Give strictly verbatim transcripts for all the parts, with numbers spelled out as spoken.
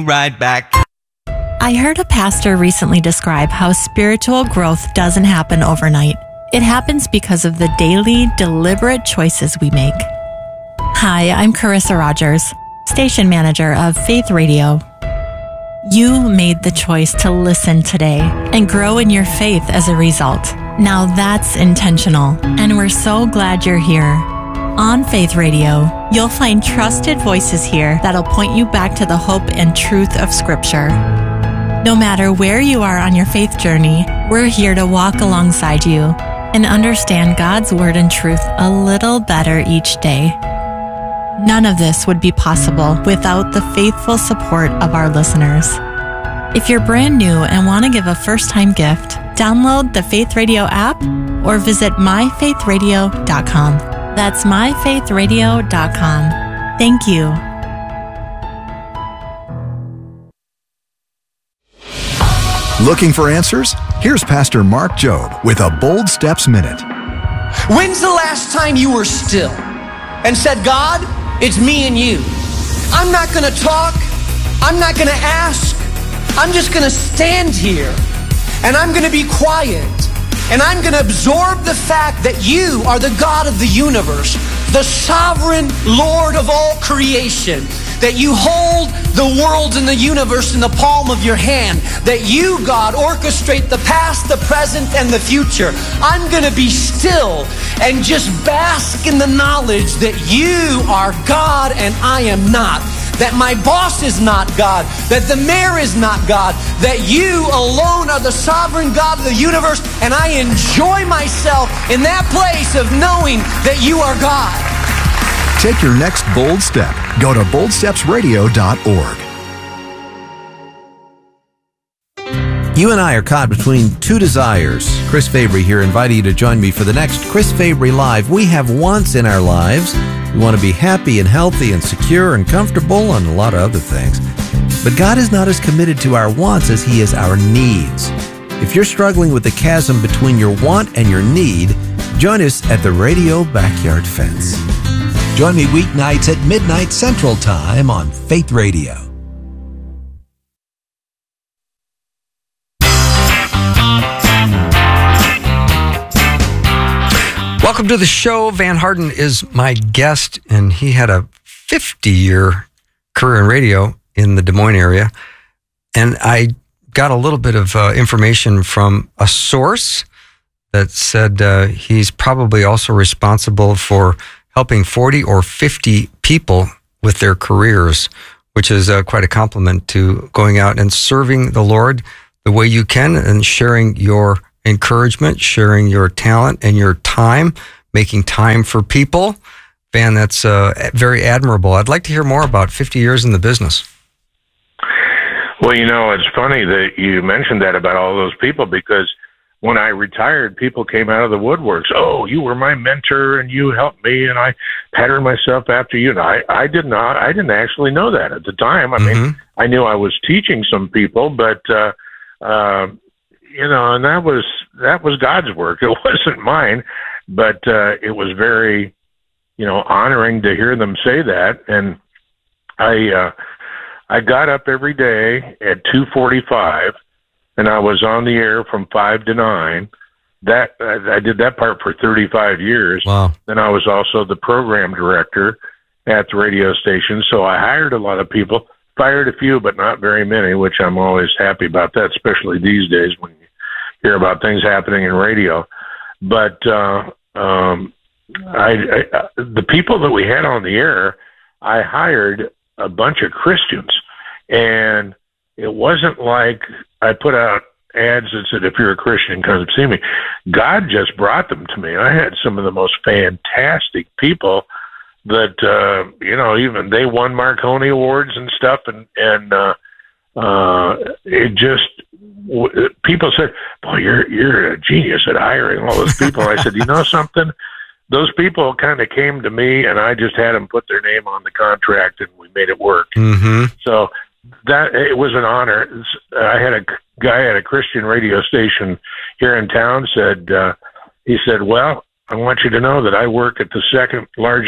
right back. I heard a pastor recently describe how spiritual growth doesn't happen overnight. It happens because of the daily, deliberate choices we make. Hi, I'm Carissa Rogers, station manager of Faith Radio. You made the choice to listen today and grow in your faith as a result. Now that's intentional, and we're so glad you're here. On Faith Radio, you'll find trusted voices here that'll point you back to the hope and truth of Scripture. No matter where you are on your faith journey, we're here to walk alongside you and understand God's Word and truth a little better each day. None of this would be possible without the faithful support of our listeners. If you're brand new and want to give a first-time gift, download the Faith Radio app or visit my faith radio dot com. That's my faith radio dot com. Thank you. Looking for answers? Here's Pastor Mark Jobe with a Bold Steps Minute. When's the last time you were still and said, God, it's me and you. I'm not going to talk. I'm not going to ask. I'm just going to stand here and I'm going to be quiet and I'm going to absorb the fact that you are the God of the universe, the sovereign Lord of all creation, that you hold the world and the universe in the palm of your hand, that you, God, orchestrate the past, the present, and the future. I'm going to be still and just bask in the knowledge that you are God and I am not, that my boss is not God, that the mayor is not God, that you alone are the sovereign God of the universe, and I enjoy myself in that place of knowing that you are God. Take your next bold step. Go to bold steps radio dot org. You and I are caught between two desires. Chris Fabry here, inviting you to join me for the next Chris Fabry Live. We have wants in our lives. We want to be happy and healthy and secure and comfortable and a lot of other things. But God is not as committed to our wants as He is our needs. If you're struggling with the chasm between your want and your need, join us at the Radio Backyard Fence. Join me weeknights at midnight Central Time on Faith Radio. Welcome to the show. Van Harden is my guest, and he had a fifty-year career in radio in the Des Moines area. And I got a little bit of uh, information from a source that said uh, he's probably also responsible for helping forty or fifty people with their careers, which is uh, quite a compliment to going out and serving the Lord the way you can and sharing your encouragement, sharing your talent and your time, making time for people. Van, that's uh, very admirable. I'd like to hear more about fifty years in the business. Well, you know, it's funny that you mentioned that about all those people, because when I retired, people came out of the woodworks. Oh, you were my mentor and you helped me and I patterned myself after you. And I, I did not, I didn't actually know that at the time. I Mm-hmm. mean, I knew I was teaching some people, but, uh, uh, you know, and that was, that was God's work. It wasn't mine, but, uh, it was very, you know, honoring to hear them say that. And I, uh, I got up every day at two forty-five and I was on the air from five to nine. That I, I did that part for thirty-five years. Wow. Then I was also the program director at the radio station. So I hired a lot of people, fired a few, but not very many, which I'm always happy about that, especially these days when you hear about things happening in radio. But uh, um, I, I, the people that we had on the air, I hired a bunch of Christians, and it wasn't like I put out ads that said, if you're a Christian, come see me. God just brought them to me. I had some of the most fantastic people that, uh, you know, even they won Marconi Awards and stuff. And, and, uh, uh, it just, w- people said, boy, you're, you're a genius at hiring all those people. I said, you know something? Those people kind of came to me and I just had them put their name on the contract and we made it work. Mm-hmm. So that, it was an honor. I had a guy at a Christian radio station here in town said, uh, he said, well, I want you to know that I work at the second largest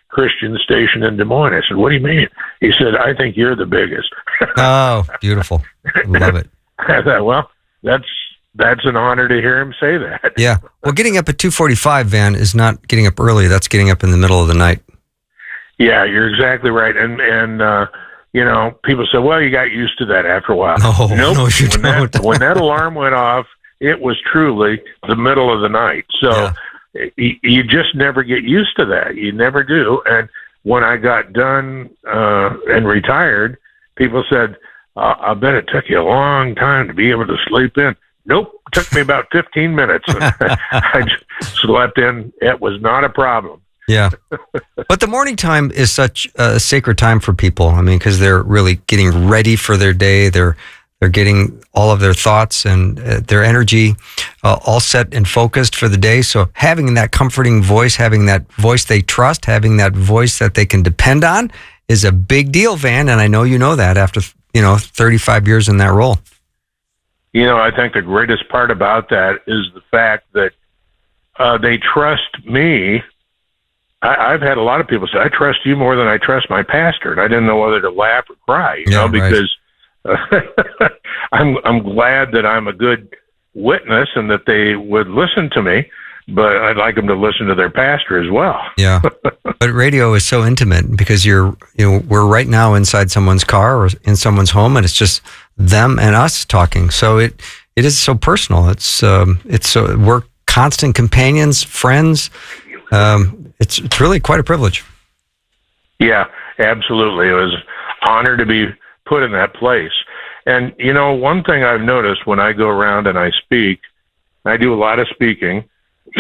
Christian station in Des Moines. I said, what do you mean? He said, I think you're the biggest. Oh, beautiful. Love it. I thought, well, that's that's an honor to hear him say that. Yeah. Well, getting up at two forty-five, Van, is not getting up early. That's getting up in the middle of the night. Yeah, you're exactly right. And, and uh, you know, people say, well, you got used to that after a while. No, nope. no, you when don't. That, when that alarm went off, it was truly the middle of the night. So Yeah. you, you just never get used to that. You never do. And when I got done uh, and retired, people said, uh, I bet it took you a long time to be able to sleep in. Nope. It took me about fifteen minutes. I just slept in. It was not a problem. Yeah. But the morning time is such a sacred time for people. I mean, because they're really getting ready for their day. They're they're getting all of their thoughts and uh, their energy uh, all set and focused for the day. So having that comforting voice, having that voice they trust, having that voice that they can depend on is a big deal, Van. And I know you know that after, you know, thirty-five years in that role. You know, I think the greatest part about that is the fact that uh, they trust me. I, I've had a lot of people say, I trust you more than I trust my pastor. And I didn't know whether to laugh or cry, you Yeah, know, because uh, I'm, I'm glad that I'm a good witness and that they would listen to me, but I'd like them to listen to their pastor as well. Yeah. But radio is so intimate because you're, you know, we're right now inside someone's car or in someone's home and it's just them and us talking. So it, it is so personal. It's, um, it's so, we're constant companions, friends. Um, it's, it's really quite a privilege. Yeah, absolutely. It was an honor to be put in that place. And, you know, one thing I've noticed when I go around and I speak, I do a lot of speaking,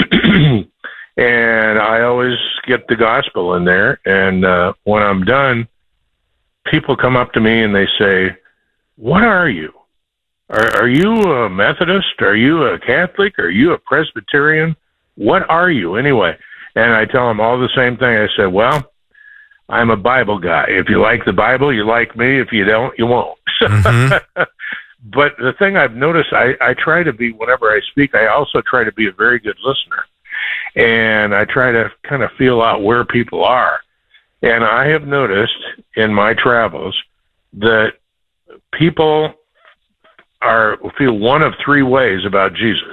and I always get the gospel in there. And uh, when I'm done, people come up to me and they say, what are you? Are, are you a Methodist? Are you a Catholic? Are you a Presbyterian? What are you anyway? And I tell them all the same thing. I said, well, I'm a Bible guy. If you like the Bible, you like me. If you don't, you won't. Mm-hmm. But the thing I've noticed, I, I try to be, whenever I speak, I also try to be a very good listener. And I try to kind of feel out where people are. And I have noticed in my travels that people are feel one of three ways about Jesus.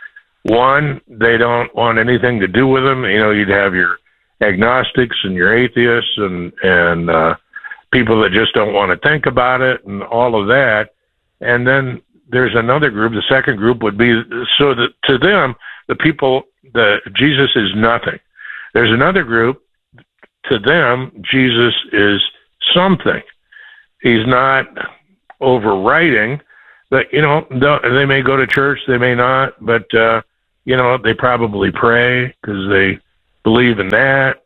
One, they don't want anything to do with him. You know, you'd have your agnostics and your atheists and, and uh, people that just don't want to think about it and all of that. And then there's another group. The second group would be, so that to them, the people, the Jesus is nothing. There's another group, to them, Jesus is something. He's not overriding, but, you know, they may go to church, they may not, but, uh, you know, they probably pray because they believe in that,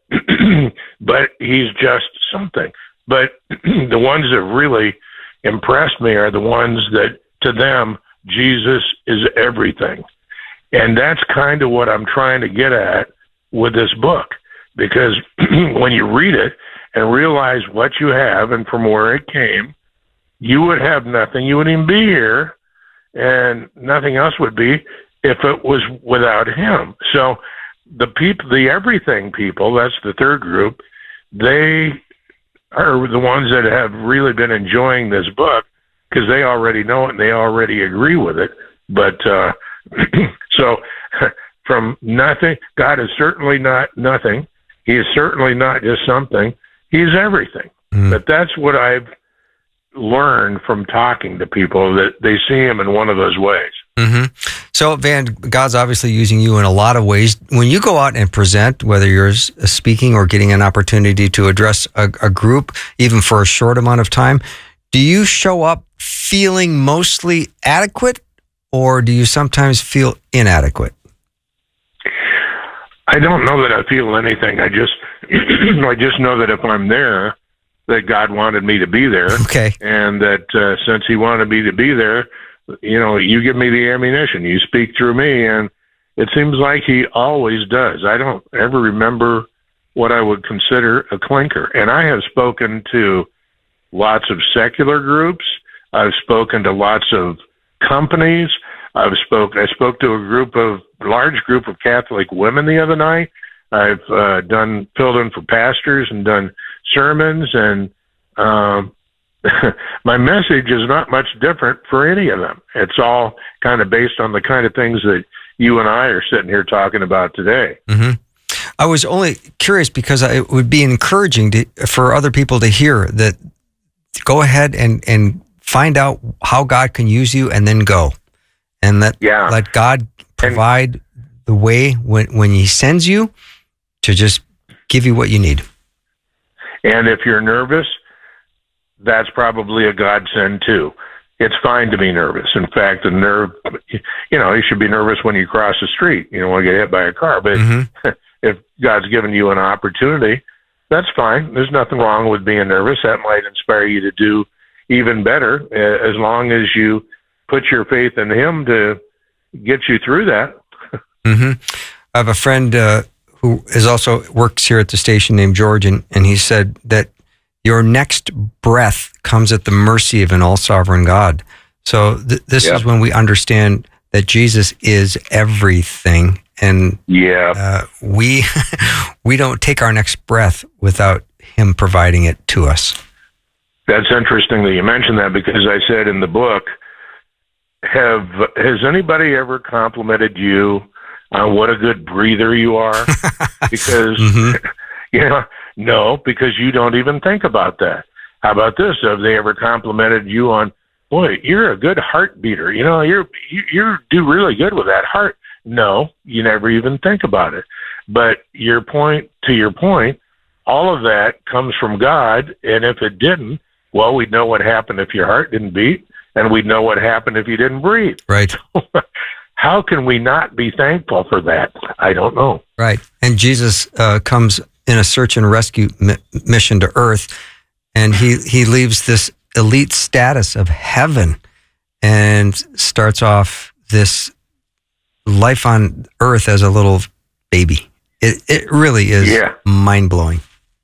but he's just something. But the ones that really impressed me are the ones that, to them, Jesus is everything. And that's kind of what I'm trying to get at with this book, because when you read it and realize what you have and from where it came, you would have nothing. You wouldn't even be here, and nothing else would be if it was without him. So the people, the everything people, that's the third group, they are the ones that have really been enjoying this book because they already know it and they already agree with it. But uh, so from nothing, God is certainly not nothing. He is certainly not just something. He's everything. Mm. But that's what I've learned from talking to people, that they see him in one of those ways. Mm-hmm. So, Van, God's obviously using you in a lot of ways. When you go out and present, whether you're speaking or getting an opportunity to address a, a group, even for a short amount of time, do you show up feeling mostly adequate, or do you sometimes feel inadequate? I don't know that I feel anything. I just, I just know that if I'm there, that God wanted me to be there. Okay. And that uh, since he wanted me to be there, you know, you give me the ammunition, you speak through me, and it seems like he always does. I don't ever remember what I would consider a clinker. And I have spoken to lots of secular groups. I've spoken to lots of companies. I've spoke, I spoke to a group of, large group of Catholic women the other night I've uh, done filled in for pastors and done sermons, and um, my message is not much different for any of them. It's all kind of based on the kind of things that you and I are sitting here talking about today. Mm-hmm. I was only curious because I, it would be encouraging to, for other people to hear that. Go ahead and, and find out how God can use you, and then go, and let yeah. let God provide and, the way when when He sends you to just give you what you need. And if you're nervous, that's probably a godsend too. It's fine to be nervous. In fact, the nerve, you know, you should be nervous when you cross the street. You don't want to get hit by a car. But mm-hmm. if God's given you an opportunity, that's fine. There's nothing wrong with being nervous. That might inspire you to do even better, as long as you put your faith in Him to get you through that. Mm-hmm. I have a friend uh, who is also works here at the station named George, and, and he said that your next breath comes at the mercy of an all-sovereign God. So th- this yep. is when we understand that Jesus is everything. And yeah, uh, we we don't take our next breath without Him providing it to us. That's interesting that you mentioned that, because I said in the book, have has anybody ever complimented you on what a good breather you are? Because mm-hmm. you know, no, because you don't even think about that. How about this? Have they ever complimented you on, boy, you're a good heart beater. You know, you're you, you do really good with that heart. No, you never even think about it. But your point, to your point, all of that comes from God. And if it didn't, well, we'd know what happened if your heart didn't beat, and we'd know what happened if you didn't breathe. Right. How can we not be thankful for that? I don't know. Right. And Jesus uh, comes in a search and rescue mi- mission to earth, and he, he leaves this elite status of heaven and starts off this life on earth as a little baby. It it really is yeah. mind-blowing.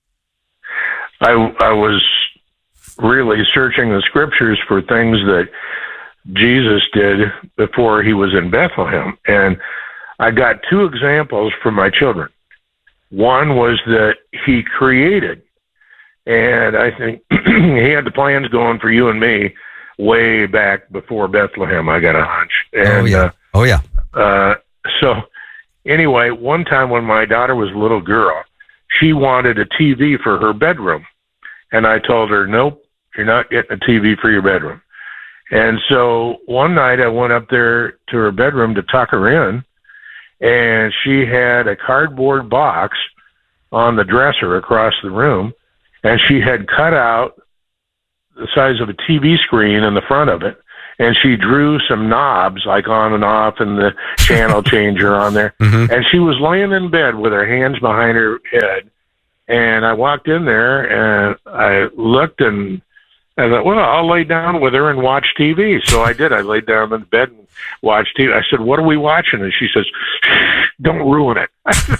I I was really searching the scriptures for things that Jesus did before He was in Bethlehem, and I got two examples from my children. One was that He created, and I think He had the plans going for you and me way back before Bethlehem, I got a hunch. And, oh, yeah. Uh, oh, yeah. Uh, so anyway, one time when my daughter was a little girl, she wanted a T V for her bedroom. And I told her, nope, you're not getting a T V for your bedroom. And so one night I went up there to her bedroom to tuck her in, and she had a cardboard box on the dresser across the room, and she had cut out the size of a T V screen in the front of it, and she drew some knobs like on and off and the channel changer on there. Mm-hmm. And she was laying in bed with her hands behind her head. And I walked in there and I looked and I thought, well, I'll lay down with her and watch T V. So I did. I laid down in bed and watched T V. I said, what are we watching? And she says, don't ruin it.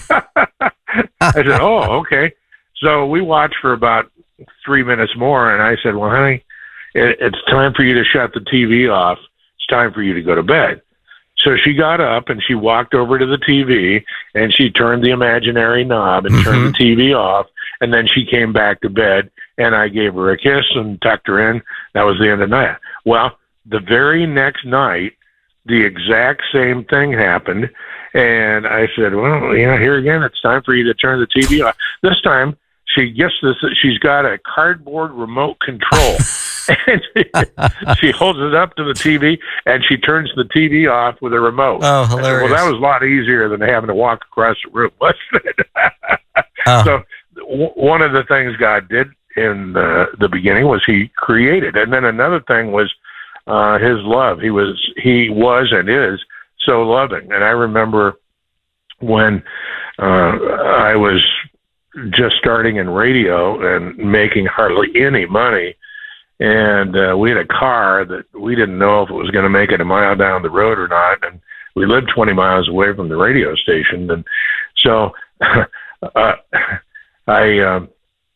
I said, oh, okay. So we watched for about three minutes more. And I said, well, honey, it's time for you to shut the T V off. It's time for you to go to bed. So she got up and she walked over to the T V and she turned the imaginary knob and mm-hmm. turned the T V off. And then she came back to bed and I gave her a kiss and tucked her in. That was the end of the night. Well, the very next night, the exact same thing happened. And I said, well, yeah, here again, it's time for you to turn the T V off. This time, she gets this, she's got a cardboard remote control. And she, she holds it up to the T V, and she turns the T V off with a remote. Oh, hilarious. Well, that was a lot easier than having to walk across the room, wasn't it? Oh. So w- one of the things God did in the, the beginning was He created. And then another thing was uh, His love. He was, he was and is so loving. And I remember when uh, I was just starting in radio and making hardly any money, and uh, we had a car that we didn't know if it was going to make it a mile down the road or not, and we lived twenty miles away from the radio station. And so uh, I, um,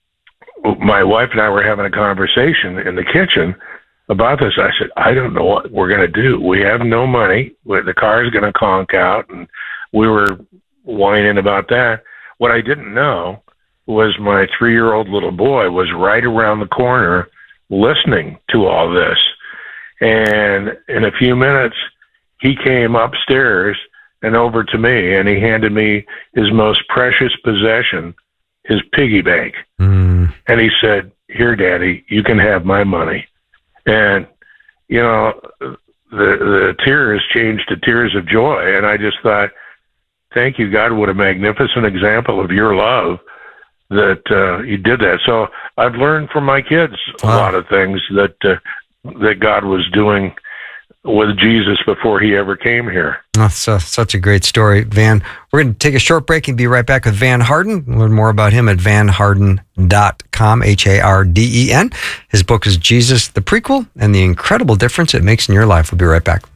my wife and I were having a conversation in the kitchen about this. I said, I don't know what we're going to do. We have no money. The car's going to conk out, and we were whining about that. what I didn't know was my three-year-old little boy was right around the corner listening to all this. And in a few minutes, he came upstairs and over to me, and he handed me his most precious possession, his piggy bank. Mm. And he said, "Here, Daddy, you can have my money." And, you know, the the tears changed to tears of joy. And I just thought, thank you, God, what a magnificent example of your love that uh, you did that. So I've learned from my kids a wow. lot of things that uh, that God was doing with Jesus before he ever came here. That's uh, such a great story, Van. We're going to take a short break and be right back with Van Harden. Learn more about him at van harden dot com, H A R D E N. His book is Jesus, the Prequel, and the Incredible Difference It Makes in Your Life. We'll be right back.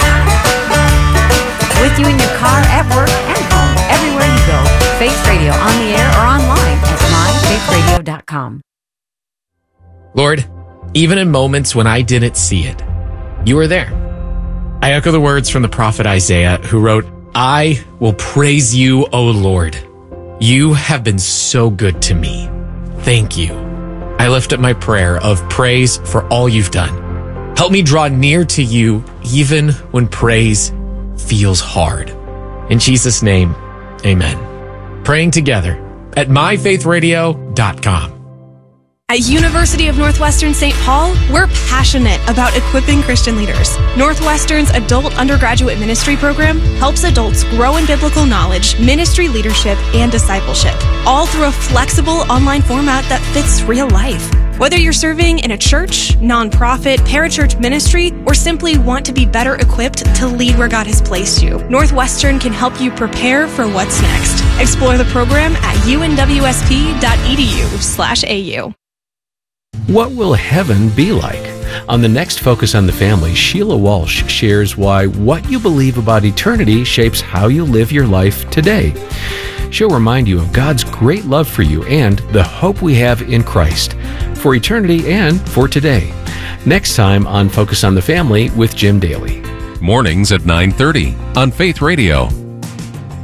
With you in your car, at work, and home, everywhere you go. Faith Radio, on the air or online at my faith radio dot com. Lord, even in moments when I didn't see it, you were there. I echo the words from the prophet Isaiah, who wrote, "I will praise you, O Lord. You have been so good to me. Thank you." I lift up my prayer of praise for all you've done. Help me draw near to you even when praise feels hard. In Jesus' name, amen. Praying together at my faith radio dot com. At University of Northwestern Saint Paul, we're passionate about equipping Christian leaders. Northwestern's adult undergraduate ministry program helps adults grow in biblical knowledge, ministry leadership, and discipleship, all through a flexible online format that fits real life. Whether you're serving in a church, nonprofit, parachurch ministry, or simply want to be better equipped to lead where God has placed you, Northwestern can help you prepare for what's next. Explore the program at u n w s p dot e d u slash a u. What will heaven be like? On the next Focus on the Family, Sheila Walsh shares why what you believe about eternity shapes how you live your life today. She'll remind you of God's great love for you and the hope we have in Christ for eternity and for today. Next time on Focus on the Family with Jim Daly. Mornings at nine thirty on Faith Radio.